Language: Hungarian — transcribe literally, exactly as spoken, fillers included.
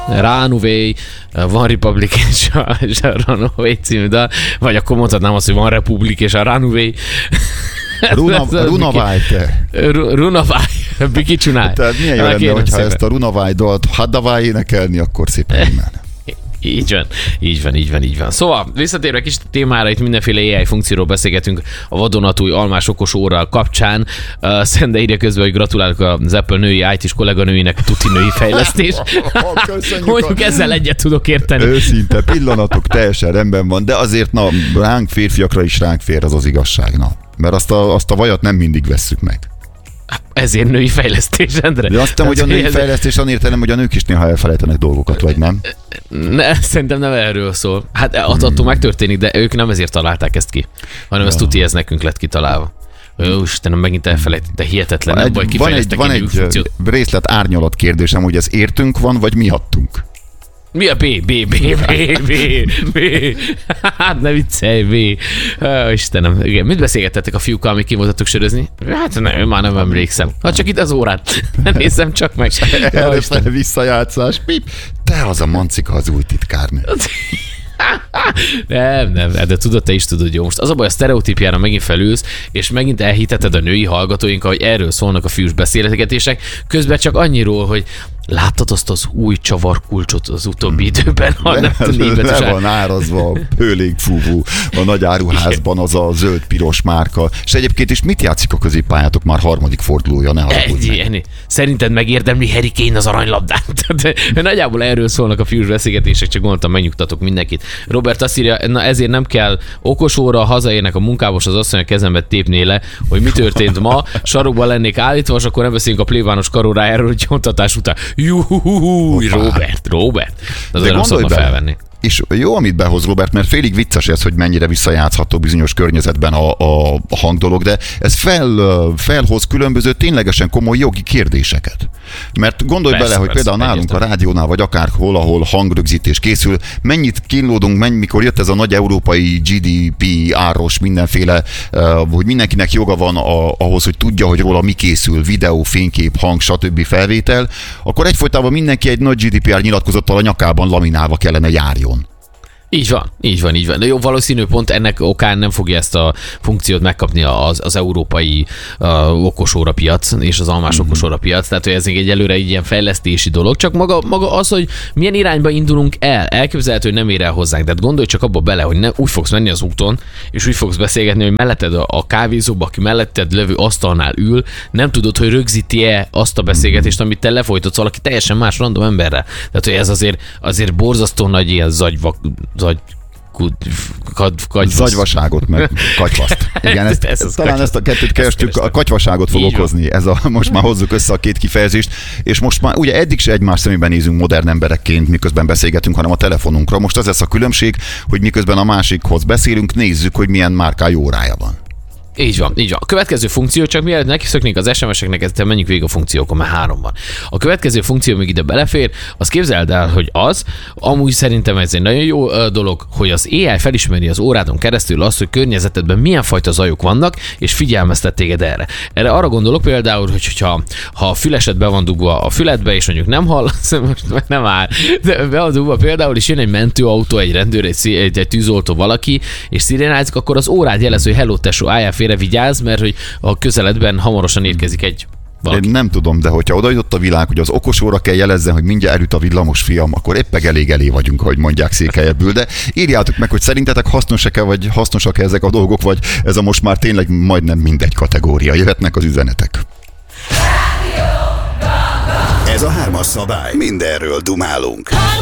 Runaway, One Republic és a, és a Runaway című dal, vagy akkor mondhatnám azt, hogy Van Republic és a Runaway. Runa, Runaway te. Runaway, Biki csinálj. Tehát milyen jó lenne, hogyha ezt a Runaway dalt Hadaway énekelni, akkor szépen innen. Így van, így van, így van, így van. Szóval visszatérve kis témára, itt mindenféle á i funkcióról beszélgetünk a vadonatúj almás okos óra kapcsán. Uh, Szende írja közben, hogy gratulálok az Apple női í té-s kolléganőinek, tuti női fejlesztés. Mondjuk ezzel egyet tudok érteni. Őszinte pillanatok, teljesen rendben van, de azért na, ránk férfiakra is ránk fér az az igazság. Na. Mert azt a, azt a vajat nem mindig vesszük meg. Ezért női fejlesztés, Endre. De azt hiszem, hogy a női fejlesztés annyi értelem, hogy a nők is néha elfelejtenek dolgokat, vagy nem? Ne, szerintem nem erről szól. Hát attól hmm. megtörténik, de ők nem ezért találták ezt ki, hanem ja. ezt tuti, ez nekünk lett kitalálva. Ó, Istenem, megint elfelejtette, hihetetlen, nem baj, kifejlesztek Van egy, van egy részlet árnyalat kérdésem, hogy ez értünk van, vagy miattunk? Mi a B? B, B, B, B, B. Hát ne viccelj, B. Ó, Istenem, igen. Mit beszélgettetek a fiúkkal, amíg ki voltatok sörözni? Hát nem, már nem emlékszem. Ha csak itt az órát. Nézzem csak meg. Erre visszajátszás. Pip. Te az a mancika, az új titkárnő. Nem, nem, de tudod, te is tudod, jó. Most az a baj, a sztereotípiára megint felülsz, és megint elhiteted a női hallgatóinkkal, hogy erről szólnak a fiús beszélgetések, közben csak annyiról, hogy láttad azt az új csavarkulcsot az utóbbi időben? Ha le, nem le, le van árazva a hőlégfúvó a nagy áruházban az a zöld-piros márka. És egyébként is mit játszik a középpályátok már harmadik fordulója? Ne haragudj meg. Szerinted megérdemli Harry Kane az aranylabdát? Nagyjából erről szólnak a fiús beszélgetések, csak gondoltam, megnyugtatok mindenkit. Robert azt írja, na ezért nem kell okos óra, hazaérnek a munkából, az asszony a kezembe tépné le, hogy mi történt ma, sarokban lennék állítva, és akkor nem beszélünk a plébános karórájáról, hogy nyomtatás után. Jújújúj, Robert, Robert. De, de nem szabad felvenni. És jó, amit behoz Robert, mert félig vicces ez, hogy mennyire visszajátszható bizonyos környezetben a, a, a hangdolog, de ez fel, felhoz különböző ténylegesen komoly jogi kérdéseket. Mert gondolj persze, bele, hogy persze, például nálunk a rádiónál, vagy akárhol, ahol hangrögzítés készül, mennyit kínlódunk, mennyi, mikor jött ez a nagy európai gé dé pé er-os mindenféle, hogy mindenkinek joga van a, ahhoz, hogy tudja, hogy róla mi készül, videó, fénykép, hang, stb. Felvétel, akkor egyfolytában mindenki egy nagy gé dé pé er nyilatkozattal a nyakában laminálva kellene járjon. Így van, így van, így van. De jó, valószínű pont ennek okán nem fogja ezt a funkciót megkapni az, az európai uh, okosóra piac és az almás mm-hmm. okosóra piac, tehát hogy ez egy egyelőre egy ilyen fejlesztési dolog, csak maga, maga az, hogy milyen irányba indulunk el, elképzelhető, hogy nem ér el hozzánk, de gondolj csak abba bele, hogy nem, úgy fogsz menni az úton, és úgy fogsz beszélgetni, hogy melletted a, a kávézóba, aki melletted levő asztalnál ül, nem tudod, hogy rögzíti-e azt a beszélgetést, amit te lefolytatsz valaki teljesen más random emberrel. Tehát, hogy ez azért, azért borzasztó nagy ilyen zagyvak, zagy, kud, kad, kagyvasz. Zagyvaságot, meg kagyvaszt. Igen, ezt, ez talán kagyvasz. Ezt a kettőt kerestük, a kagyvaságot fog így okozni. Ez a, most már hozzuk össze a két kifejezést, és most már ugye eddig se egymás szemében nézünk modern emberekként, miközben beszélgetünk, hanem a telefonunkra. Most az lesz a különbség, hogy miközben a másikhoz beszélünk, nézzük, hogy milyen márkájú órája van. Így van, így van. A következő funkció, csak mielőtt nekiszöknénk az es em es-eknek, ezzel menjünk végig a funkciókon, mert három van. A következő funkció még ide belefér, az képzeld el, hogy az, amúgy szerintem ez egy nagyon jó uh, dolog, hogy az á i felismeri az órádon keresztül azt, hogy környezetedben milyen fajta zajok vannak, és figyelmeztet téged erre. Erre arra gondolok például, hogy hogyha, ha a fülesed be van dugva a füledbe, és mondjuk nem hallasz, most nem áll, de be van dugva például, és jön egy mentőautó, egy rendőr, egy, egy, egy tűzoltó valaki, és szirénázik, akkor az órád jelez, hogy hello tesó, álljál félre, vigyázz, mert hogy a közeledben hamarosan érkezik egy valaki. Én nem tudom, de hogyha odajutott a világ, hogy az okos óra kell jelezzen, hogy mindjárt elüt a villamos, fiam, akkor éppen elég elé vagyunk, ahogy mondják Székelyebből, de írjátok meg, hogy szerintetek hasznosak-e, vagy hasznosak-e ezek a dolgok, vagy ez a most már tényleg majdnem mindegy kategória. Jöhetnek az üzenetek. Ez a hármas szabály. Mindenről dumálunk.